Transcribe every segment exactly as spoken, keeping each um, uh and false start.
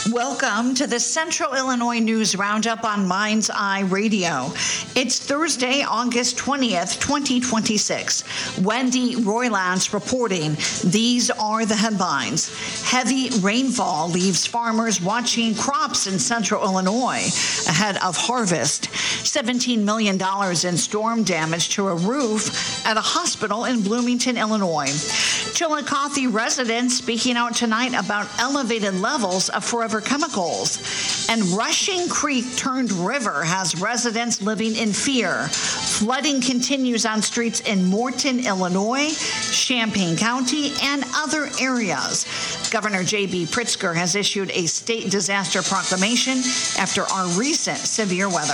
Welcome to the Central Illinois News Roundup on Mind's Eye Radio. It's Thursday, August twentieth, twenty twenty-six. Wendy Roylance reporting. These are the headlines. Heavy rainfall leaves farmers watching crops in Central Illinois ahead of harvest. seventeen million dollars in storm damage to a roof at a hospital in Bloomington, Illinois. Chillicothe residents speaking out tonight about elevated levels of forever chemicals. And Rushing Creek turned river has residents living in fear. Flooding continues on streets in Morton, Illinois, Champaign County, and other areas. Governor J B Pritzker has issued a state disaster proclamation after our recent severe weather.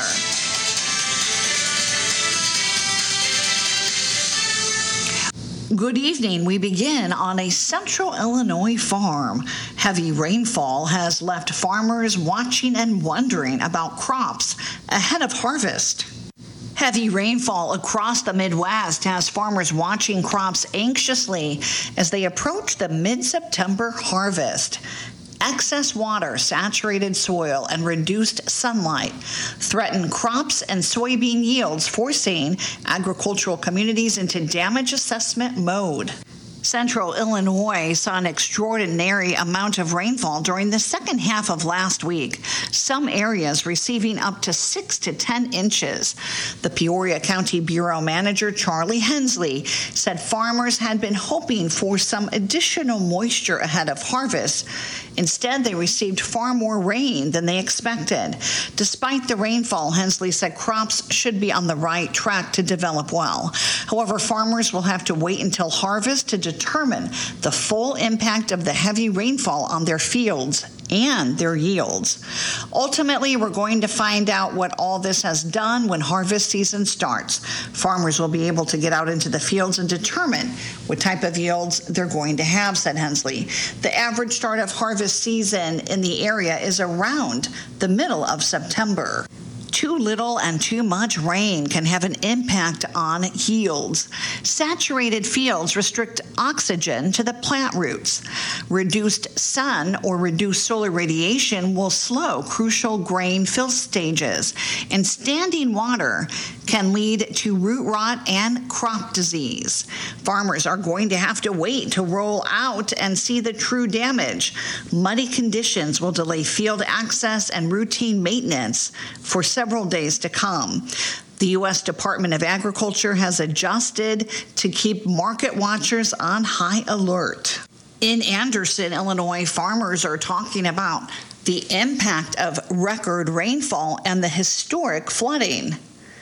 Good evening. We begin on a Central Illinois farm. Heavy rainfall has left farmers watching and wondering about crops ahead of harvest. Heavy rainfall across the Midwest has farmers watching crops anxiously as they approach the mid-September harvest. Excess water, saturated soil, and reduced sunlight threaten crops and soybean yields, forcing agricultural communities into damage assessment mode. Central Illinois saw an extraordinary amount of rainfall during the second half of last week, some areas receiving up to six to ten inches. The Peoria County Bureau Manager Charlie Hensley said farmers had been hoping for some additional moisture ahead of harvest. Instead, they received far more rain than they expected. Despite the rainfall, Hensley said crops should be on the right track to develop well. However, farmers will have to wait until harvest to determine the full impact of the heavy rainfall on their fields and their yields. Ultimately, we're going to find out what all this has done when harvest season starts. Farmers will be able to get out into the fields and determine what type of yields they're going to have, said Hensley. The average start of harvest season in the area is around the middle of September. Too little and too much rain can have an impact on yields. Saturated fields restrict oxygen to the plant roots. Reduced sun or reduced solar radiation will slow crucial grain fill stages, and standing water can lead to root rot and crop disease. Farmers are going to have to wait to roll out and see the true damage. Muddy conditions will delay field access and routine maintenance for several days to come. The U S Department of Agriculture has adjusted to keep market watchers on high alert. In Anderson, Illinois, farmers are talking about the impact of record rainfall and the historic flooding.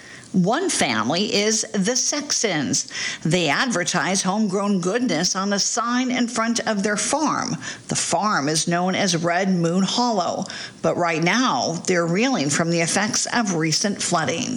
One family is the Sextons. They advertise homegrown goodness on a sign in front of their farm. The farm is known as Red Moon Hollow, but right now they're reeling from the effects of recent flooding.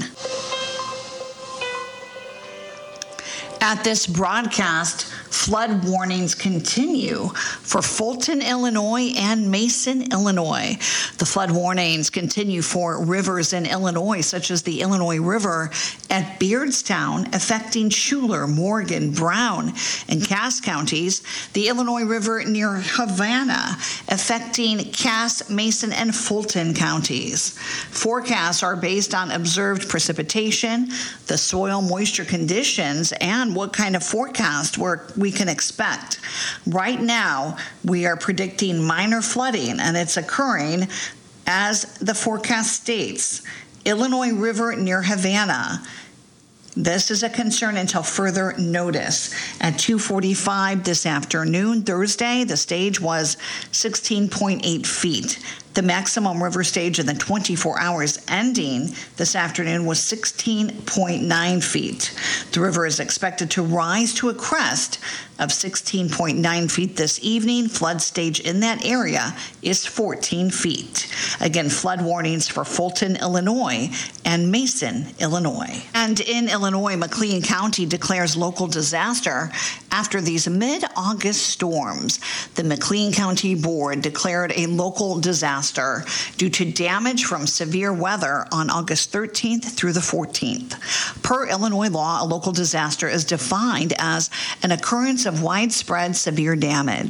At this broadcast, flood warnings continue for Fulton, Illinois and Mason, Illinois. The flood warnings continue for rivers in Illinois, such as the Illinois River at Beardstown, affecting Schuyler, Morgan, Brown, and Cass counties. The Illinois River near Havana, affecting Cass, Mason, and Fulton counties. Forecasts are based on observed precipitation, the soil moisture conditions, and what kind of forecast work we can expect. Right now, we are predicting minor flooding, and it's occurring as the forecast states. Illinois River near Havana. This is a concern until further notice. At two forty-five this afternoon, Thursday, the stage was sixteen point eight feet. The maximum river stage in the twenty-four hours ending this afternoon was sixteen point nine feet. The river is expected to rise to a crest of sixteen point nine feet this evening. Flood stage in that area is fourteen feet. Again, flood warnings for Fulton, Illinois and Mason, Illinois. And in Illinois, McLean County declares local disaster after these mid-August storms. The McLean County Board declared a local disaster due to damage from severe weather on August thirteenth through the fourteenth. Per Illinois law, a local disaster is defined as an occurrence of widespread severe damage.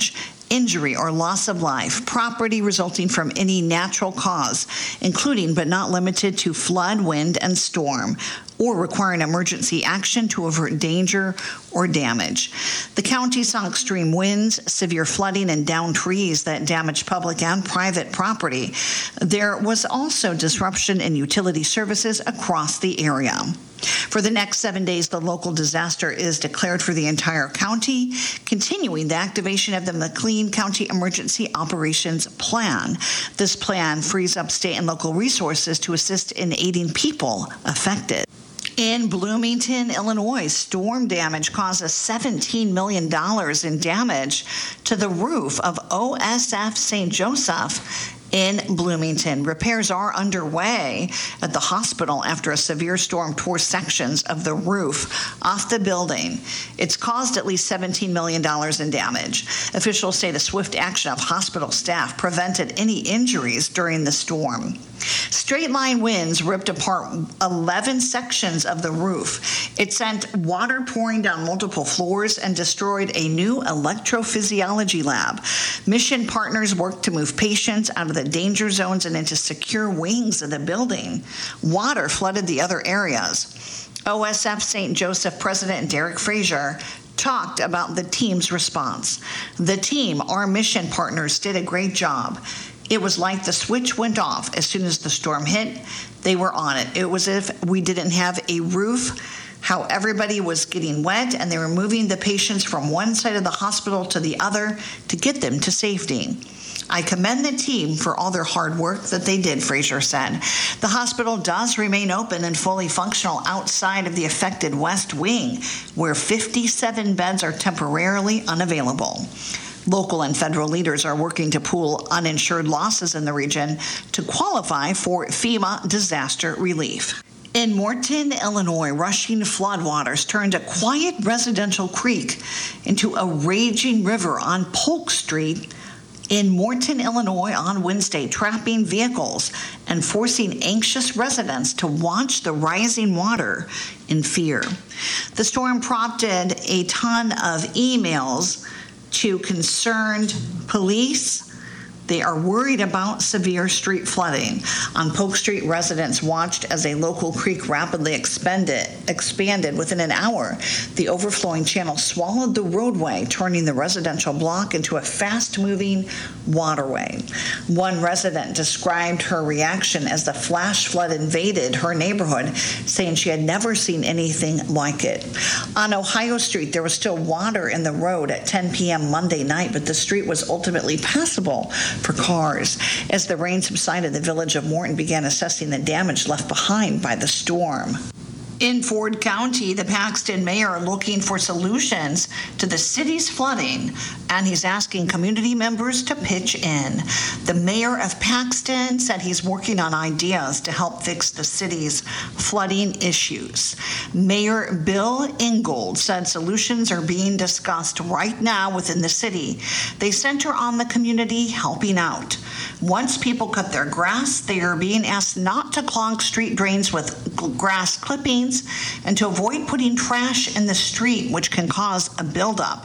injury or loss of life, property resulting from any natural cause, including but not limited to flood, wind, and storm, or requiring emergency action to avert danger or damage. The county saw extreme winds, severe flooding, and downed trees that damaged public and private property. There was also disruption in utility services across the area. For the next seven days, the local disaster is declared for the entire county, continuing the activation of the McLean County Emergency Operations Plan. This plan frees up state and local resources to assist in aiding people affected. In Bloomington, Illinois, storm damage causes seventeen million dollars in damage to the roof of O S F Saint Joseph in Bloomington. Repairs are underway at the hospital after a severe storm tore sections of the roof off the building. It's caused at least seventeen million dollars in damage. Officials say the swift action of hospital staff prevented any injuries during the storm. Straight line winds ripped apart eleven sections of the roof. It sent water pouring down multiple floors and destroyed a new electrophysiology lab. Mission partners worked to move patients out of the danger zones and into secure wings of the building. Water flooded the other areas. O S F Saint Joseph President Derek Frazier talked about the team's response. The team, our mission partners, did a great job. It was like the switch went off. As soon as the storm hit, they were on it. It was as if we didn't have a roof, how everybody was getting wet, and they were moving the patients from one side of the hospital to the other to get them to safety. I commend the team for all their hard work that they did, Frazier said. The hospital does remain open and fully functional outside of the affected West Wing, where fifty-seven beds are temporarily unavailable. Local and federal leaders are working to pool uninsured losses in the region to qualify for FEMA disaster relief. In Morton, Illinois, rushing floodwaters turned a quiet residential creek into a raging river on Polk Street in Morton, Illinois on Wednesday, trapping vehicles and forcing anxious residents to watch the rising water in fear. The storm prompted a ton of emails to concerned police. They are worried about severe street flooding. On Polk Street, residents watched as a local creek rapidly expanded, expanded within an hour. The overflowing channel swallowed the roadway, turning the residential block into a fast-moving waterway. One resident described her reaction as the flash flood invaded her neighborhood, saying she had never seen anything like it. On Ohio Street, there was still water in the road at ten p.m. Monday night, but the street was ultimately passable for cars. As the rain subsided, the village of Morton began assessing the damage left behind by the storm. In Ford County, the Paxton mayor are looking for solutions to the city's flooding, and he's asking community members to pitch in. The mayor of Paxton said he's working on ideas to help fix the city's flooding issues. Mayor Bill Ingold said solutions are being discussed right now within the city. They center on the community helping out. Once people cut their grass, they are being asked not to clog street drains with grass clippings and to avoid putting trash in the street, which can cause a buildup.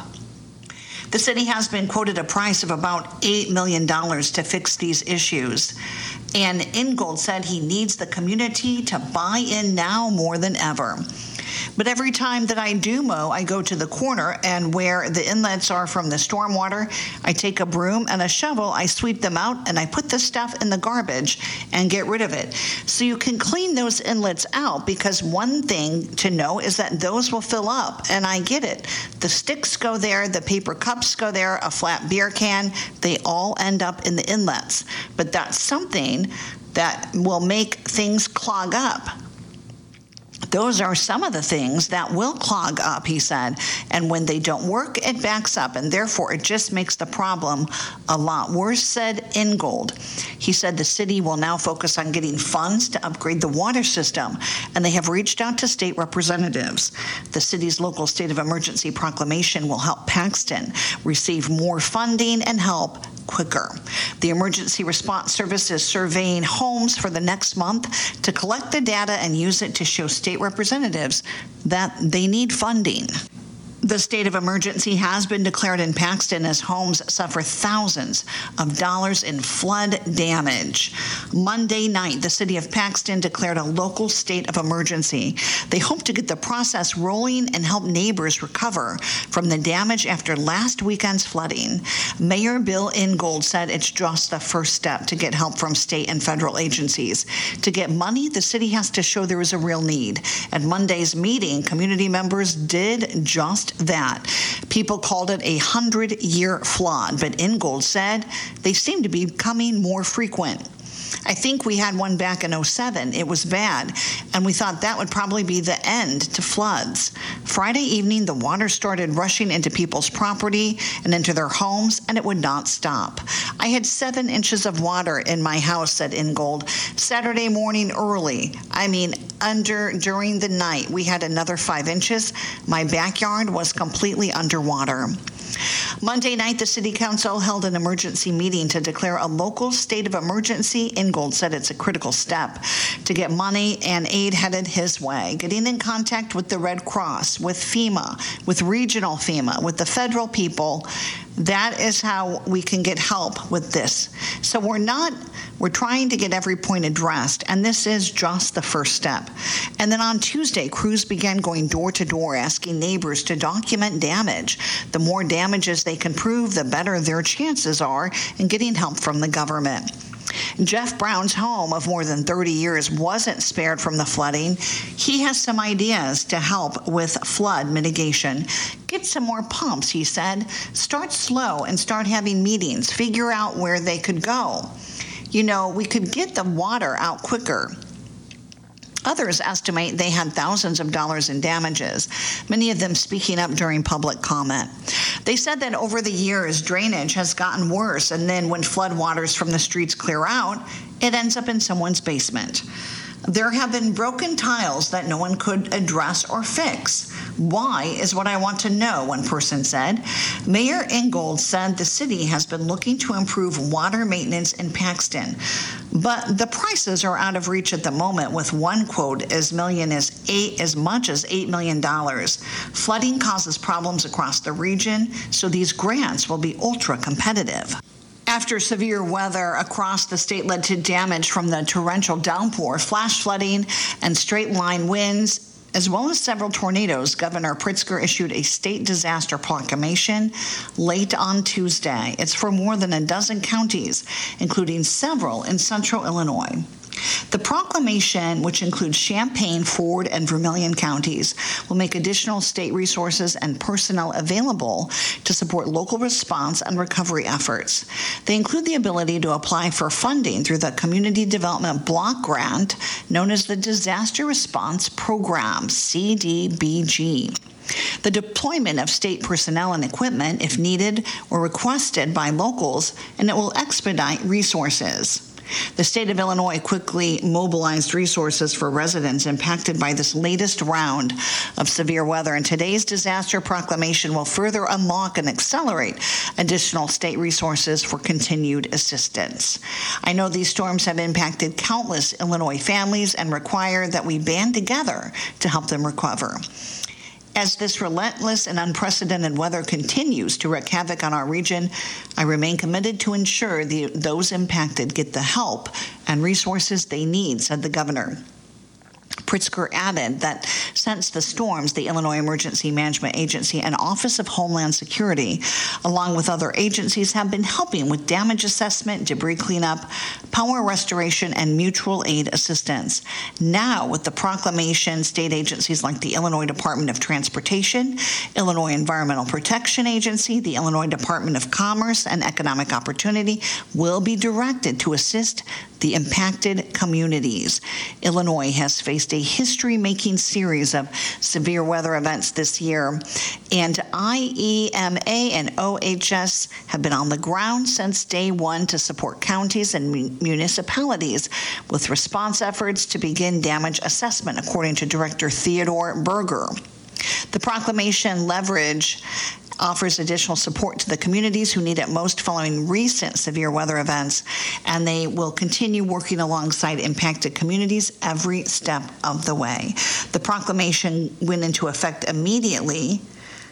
The city has been quoted a price of about eight million dollars to fix these issues. And Ingold said he needs the community to buy in now more than ever. But every time that I do mow, I go to the corner, and where the inlets are from the stormwater, I take a broom and a shovel, I sweep them out, and I put the stuff in the garbage and get rid of it. So you can clean those inlets out, because one thing to know is that those will fill up, and I get it. The sticks go there, the paper cups go there, a flat beer can, they all end up in the inlets. But that's something that will make things clog up. Those are some of the things that will clog up, he said, and when they don't work, it backs up, and therefore it just makes the problem a lot worse, said Ingold. He said the city will now focus on getting funds to upgrade the water system, and they have reached out to state representatives. The city's local state of emergency proclamation will help Paxton receive more funding and help quicker. The Emergency Response Service is surveying homes for the next month to collect the data and use it to show state representatives that they need funding. The state of emergency has been declared in Paxton as homes suffer thousands of dollars in flood damage. Monday night, the city of Paxton declared a local state of emergency. They hope to get the process rolling and help neighbors recover from the damage after last weekend's flooding. Mayor Bill Ingold said it's just the first step to get help from state and federal agencies. To get money, the city has to show there is a real need. At Monday's meeting, community members did just that. People called it a hundred-year flood, but Ingold said they seem to be becoming more frequent. I think we had one back in oh seven. It was bad, and we thought that would probably be the end to floods. Friday evening, the water started rushing into people's property and into their homes, and it would not stop. I had seven inches of water in my house, said Ingold. Saturday morning early, I mean under during the night, we had another five inches. My backyard was completely underwater. Monday night, the City Council held an emergency meeting to declare a local state of emergency. Ingold said it's a critical step to get money and aid headed his way. Getting in contact with the Red Cross, with FEMA, with regional FEMA, with the federal people, that is how we can get help with this. So we're not, we're trying to get every point addressed, and this is just the first step. And then on Tuesday, crews began going door to door asking neighbors to document damage. The more damages they can prove, the better their chances are in getting help from the government. Jeff Brown's home of more than thirty years wasn't spared from the flooding. He has some ideas to help with flood mitigation. Get some more pumps, he said. Start slow and start having meetings. Figure out where they could go. You know, we could get the water out quicker. Others estimate they had thousands of dollars in damages, many of them speaking up during public comment. They said that over the years, drainage has gotten worse, and then when floodwaters from the streets clear out, it ends up in someone's basement. There have been broken tiles that no one could address or fix. Why is what I want to know, one person said. Mayor Ingold said the city has been looking to improve water maintenance in Paxton, but the prices are out of reach at the moment, with one quote as million as eight, as much as eight million dollars. Flooding causes problems across the region, so these grants will be ultra competitive. After severe weather across the state led to damage from the torrential downpour, flash flooding, and straight-line winds, as well as several tornadoes, Governor Pritzker issued a state disaster proclamation late on Tuesday. It's for more than a dozen counties, including several in central Illinois. The proclamation, which includes Champaign, Ford, and Vermilion counties, will make additional state resources and personnel available to support local response and recovery efforts. They include the ability to apply for funding through the Community Development Block Grant, known as the Disaster Response Program, C D B G. The deployment of state personnel and equipment, if needed or requested by locals, and it will expedite resources. The state of Illinois quickly mobilized resources for residents impacted by this latest round of severe weather, and today's disaster proclamation will further unlock and accelerate additional state resources for continued assistance. I know these storms have impacted countless Illinois families and require that we band together to help them recover. As this relentless and unprecedented weather continues to wreak havoc on our region, I remain committed to ensure the, those impacted get the help and resources they need, said the governor. Pritzker added that since the storms, the Illinois Emergency Management Agency and Office of Homeland Security, along with other agencies, have been helping with damage assessment, debris cleanup, power restoration, and mutual aid assistance. Now, with the proclamation, state agencies like the Illinois Department of Transportation, Illinois Environmental Protection Agency, the Illinois Department of Commerce and Economic Opportunity will be directed to assist the impacted communities. Illinois has faced a history-making series of severe weather events this year, and I E M A and O H S have been on the ground since day one to support counties and municipalities with response efforts to begin damage assessment, according to Director Theodore Berger. The proclamation leverage offers additional support to the communities who need it most following recent severe weather events, and they will continue working alongside impacted communities every step of the way. The proclamation went into effect immediately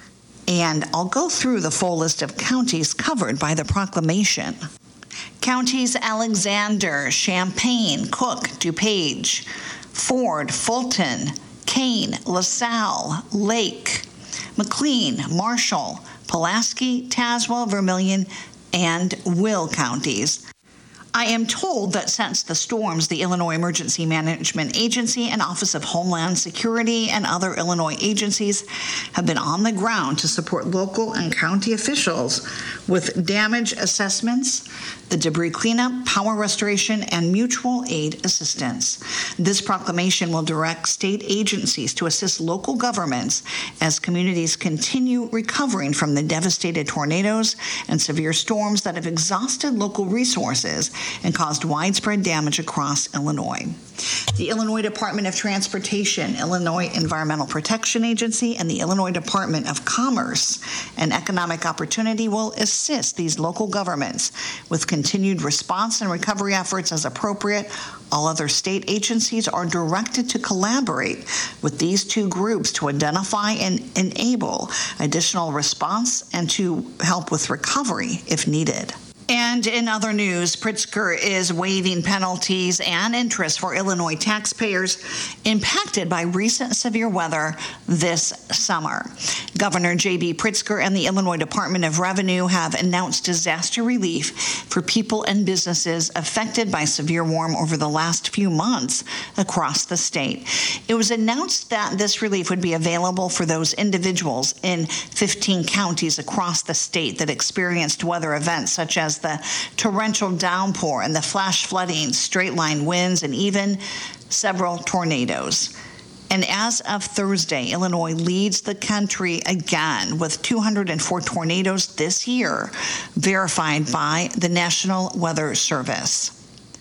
And I'll go through the full list of counties covered by the proclamation. Counties Alexander, Champaign, Cook, DuPage, Ford, Fulton, Kane, LaSalle, Lake, McLean, Marshall, Pulaski, Tazewell, Vermilion, and Will counties. I am told that since the storms, the Illinois Emergency Management Agency and Office of Homeland Security and other Illinois agencies have been on the ground to support local and county officials with damage assessments, the debris cleanup, power restoration, and mutual aid assistance. This proclamation will direct state agencies to assist local governments as communities continue recovering from the devastated tornadoes and severe storms that have exhausted local resources and caused widespread damage across Illinois. The Illinois Department of Transportation, Illinois Environmental Protection Agency, and the Illinois Department of Commerce and Economic Opportunity will assist these local governments with continued response and recovery efforts as appropriate. All other state agencies are directed to collaborate with these two groups to identify and enable additional response and to help with recovery if needed. And in other news, Pritzker is waiving penalties and interest for Illinois taxpayers impacted by recent severe weather this summer. Governor J B Pritzker and the Illinois Department of Revenue have announced disaster relief for people and businesses affected by severe warm over the last few months across the state. It was announced that this relief would be available for those individuals in fifteen counties across the state that experienced weather events such as the torrential downpour and the flash flooding, straight line winds, and even several tornadoes. And as of Thursday, Illinois leads the country again with two hundred four tornadoes this year, verified by the National Weather Service.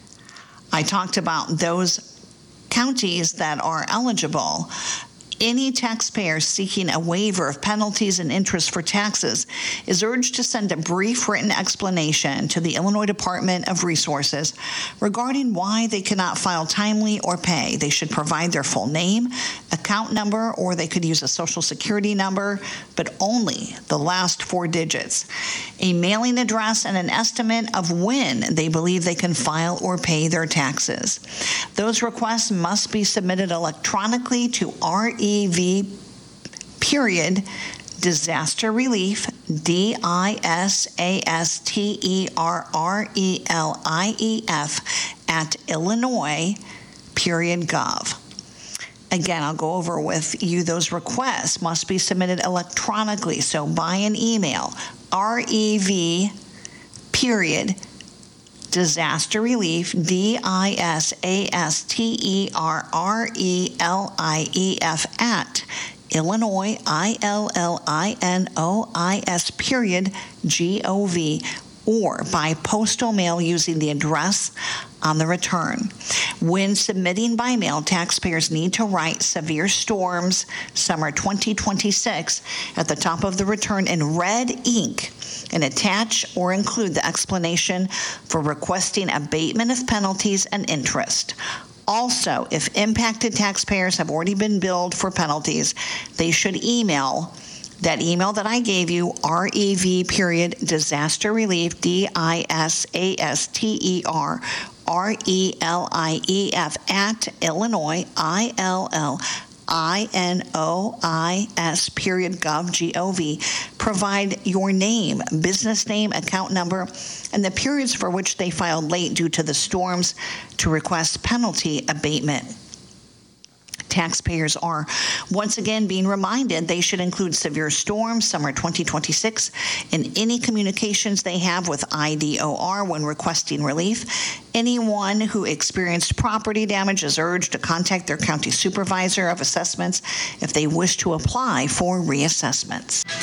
I talked about those counties that are eligible. Any taxpayer seeking a waiver of penalties and interest for taxes is urged to send a brief written explanation to the Illinois Department of Resources regarding why they cannot file timely or pay. They should provide their full name, account number, or they could use a social security number, but only the last four digits, a mailing address, and an estimate of when they believe they can file or pay their taxes. Those requests must be submitted electronically to R E V period disaster relief D I S A S T E R R E L I E F at Illinois period gov. Again, I'll go over with you those requests must be submitted electronically, so by an email, R E V period disaster relief, D I S A S T E R R E L I E F at Illinois, I L L I N O I S period G O V, or by postal mail using the address on the return. When submitting by mail, taxpayers need to write severe storms summer twenty twenty-six at the top of the return in red ink and attach or include the explanation for requesting abatement of penalties and interest. Also, if impacted taxpayers have already been billed for penalties, they should email that email that I gave you, R E V period disaster relief, D I S A S T E R R E L I E F at Illinois, I L L I N O I S period gov, G O V. Provide your name, business name, account number, and the periods for which they filed late due to the storms to request penalty abatement. Taxpayers are once again being reminded they should include severe storms summer twenty twenty-six in any communications they have with I D O R when requesting relief. Anyone who experienced property damage is urged to contact their county supervisor of assessments if they wish to apply for reassessments.